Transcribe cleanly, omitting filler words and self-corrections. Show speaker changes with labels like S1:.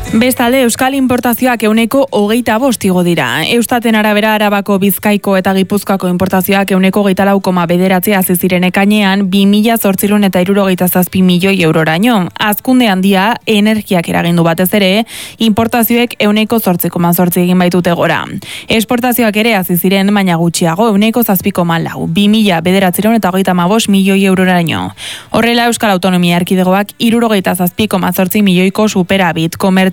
S1: Bestalde, euskal importazioak 25% igo dira. Eustaten arabera Arabako, Bizkaiko eta Gipuzkoako importazioak 24,9% hasi ziren ekainean 2.867 milioi euroraino. Hazkunde handia energiak eragindu batez ere, importazioek 8,8% egin baitute gora. Esportazioak ere hasi ziren baina gutxiago 7,4%, 2.935 milioi euroraino. Horrela, Euskal Autonomia Erkidegoak 67,8 milioiko superabit